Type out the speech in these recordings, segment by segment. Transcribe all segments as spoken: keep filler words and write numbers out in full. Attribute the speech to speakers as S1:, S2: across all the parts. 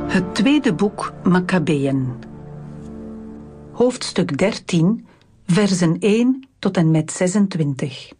S1: Het tweede boek Makkabeeën. Hoofdstuk dertien, versen één tot en met zesentwintig.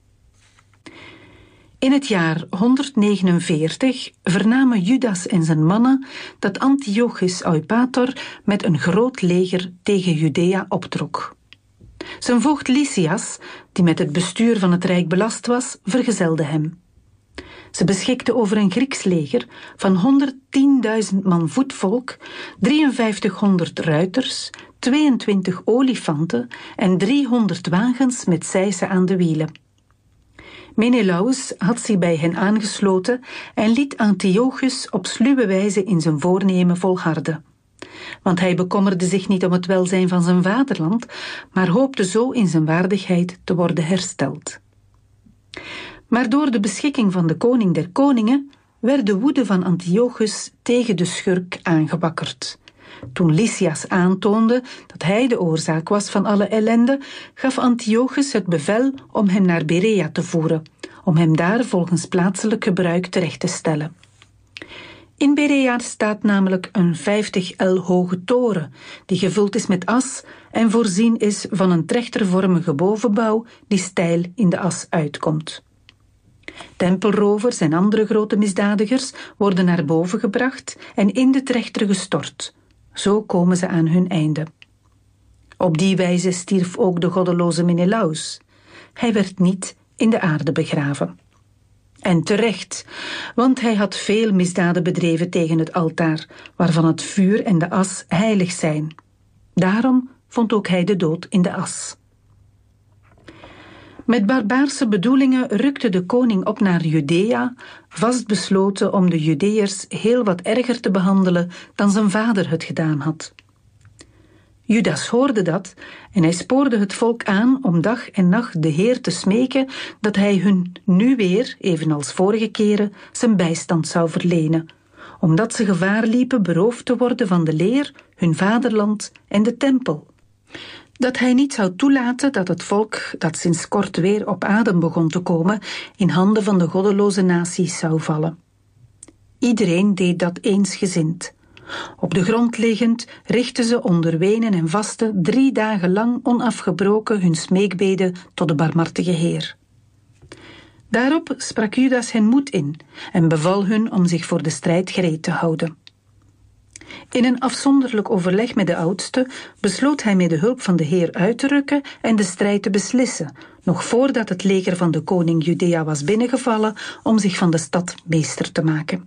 S1: In het jaar honderdnegenenveertig vernamen Judas en zijn mannen dat Antiochus Eupator met een groot leger tegen Judea optrok. Zijn voogd Lysias, die met het bestuur van het rijk belast was, vergezelde hem. Ze beschikten over een Grieks leger van honderdtienduizend man voetvolk, drieënvijftighonderd ruiters, tweeëntwintig olifanten en driehonderd wagens met zeisen aan de wielen. Menelaus had zich bij hen aangesloten en liet Antiochus op sluwe wijze in zijn voornemen volharden. Want hij bekommerde zich niet om het welzijn van zijn vaderland, maar hoopte zo in zijn waardigheid te worden hersteld. Maar door de beschikking van de koning der koningen werd de woede van Antiochus tegen de schurk aangewakkerd. Toen Lysias aantoonde dat hij de oorzaak was van alle ellende, gaf Antiochus het bevel om hem naar Berea te voeren, om hem daar volgens plaatselijk gebruik terecht te stellen. In Berea staat namelijk een vijftig el hoge toren, die gevuld is met as en voorzien is van een trechtervormige bovenbouw die steil in de as uitkomt. Tempelrovers en andere grote misdadigers worden naar boven gebracht en in de trechter gestort. Zo komen ze aan hun einde. Op die wijze stierf ook de goddeloze Menelaus. Hij werd niet in de aarde begraven. En terecht, want hij had veel misdaden bedreven tegen het altaar, waarvan het vuur en de as heilig zijn. Daarom vond ook hij de dood in de as. Met barbaarse bedoelingen rukte de koning op naar Judea, vastbesloten om de Judeërs heel wat erger te behandelen dan zijn vader het gedaan had. Judas hoorde dat en hij spoorde het volk aan om dag en nacht de Heer te smeken dat hij hun nu weer, evenals vorige keren, zijn bijstand zou verlenen, omdat ze gevaar liepen beroofd te worden van de leer, hun vaderland en de tempel. Dat hij niet zou toelaten dat het volk, dat sinds kort weer op adem begon te komen, in handen van de goddeloze naties zou vallen. Iedereen deed dat eensgezind. Op de grond liggend richtten ze onder wenen en vasten drie dagen lang onafgebroken hun smeekbeden tot de barmhartige Heer. Daarop sprak Judas hen moed in en beval hun om zich voor de strijd gereed te houden. In een afzonderlijk overleg met de oudste besloot hij met de hulp van de Heer uit te rukken en de strijd te beslissen, nog voordat het leger van de koning Judea was binnengevallen om zich van de stad meester te maken.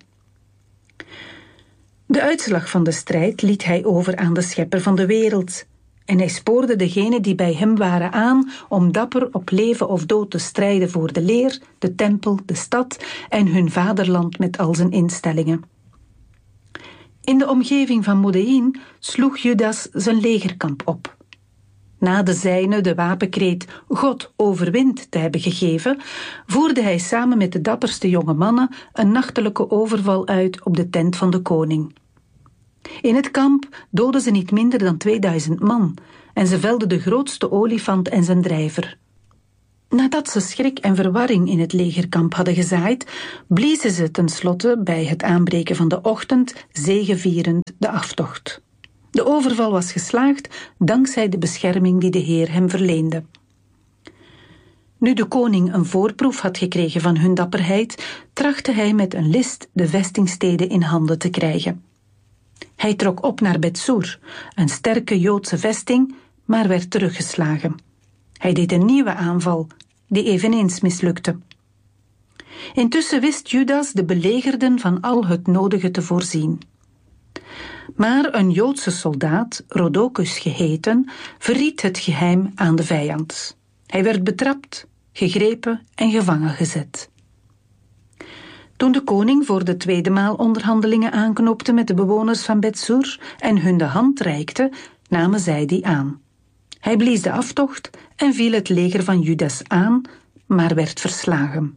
S1: De uitslag van de strijd liet hij over aan de schepper van de wereld. En hij spoorde degenen die bij hem waren aan om dapper op leven of dood te strijden voor de leer, de tempel, de stad en hun vaderland met al zijn instellingen. In de omgeving van Modeïn sloeg Judas zijn legerkamp op. Na de zijne de wapenkreet God overwint te hebben gegeven, voerde hij samen met de dapperste jonge mannen een nachtelijke overval uit op de tent van de koning. In het kamp doodden ze niet minder dan tweeduizend man en ze velden de grootste olifant en zijn drijver. Nadat ze schrik en verwarring in het legerkamp hadden gezaaid, bliezen ze tenslotte bij het aanbreken van de ochtend zegevierend de aftocht. De overval was geslaagd dankzij de bescherming die de Heer hem verleende. Nu de koning een voorproef had gekregen van hun dapperheid, trachtte hij met een list de vestingsteden in handen te krijgen. Hij trok op naar Betsur, een sterke Joodse vesting, maar werd teruggeslagen. Hij deed een nieuwe aanval, die eveneens mislukte. Intussen wist Judas de belegerden van al het nodige te voorzien. Maar een Joodse soldaat, Rhodocus geheten, verried het geheim aan de vijand. Hij werd betrapt, gegrepen en gevangen gezet. Toen de koning voor de tweede maal onderhandelingen aanknopte met de bewoners van Betsur en hun de hand reikte, namen zij die aan. Hij blies de aftocht en viel het leger van Judas aan, maar werd verslagen.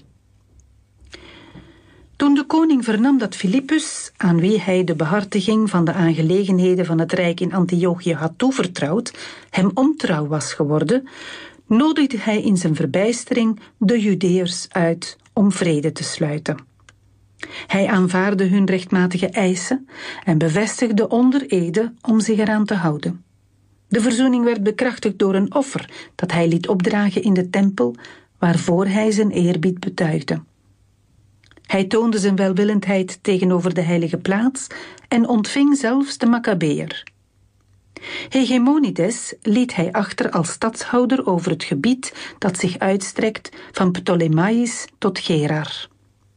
S1: Toen de koning vernam dat Filippus, aan wie hij de behartiging van de aangelegenheden van het rijk in Antiochië had toevertrouwd, hem ontrouw was geworden, nodigde hij in zijn verbijstering de Judeërs uit om vrede te sluiten. Hij aanvaardde hun rechtmatige eisen en bevestigde onder ede om zich eraan te houden. De verzoening werd bekrachtigd door een offer dat hij liet opdragen in de tempel, waarvoor hij zijn eerbied betuigde. Hij toonde zijn welwillendheid tegenover de heilige plaats en ontving zelfs de Maccabeër. Hegemonides liet hij achter als stadhouder over het gebied dat zich uitstrekt van Ptolemais tot Gerar.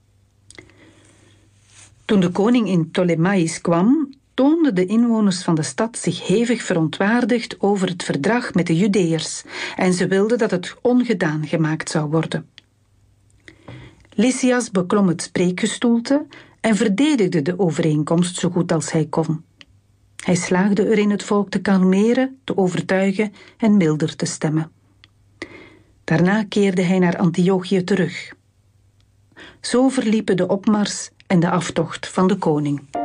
S1: Toen de koning in Ptolemais kwam, toonden de inwoners van de stad zich hevig verontwaardigd over het verdrag met de Judeërs en ze wilden dat het ongedaan gemaakt zou worden. Lysias beklom het spreekgestoelte en verdedigde de overeenkomst zo goed als hij kon. Hij slaagde erin het volk te kalmeren, te overtuigen en milder te stemmen. Daarna keerde hij naar Antiochië terug. Zo verliepen de opmars en de aftocht van de koning.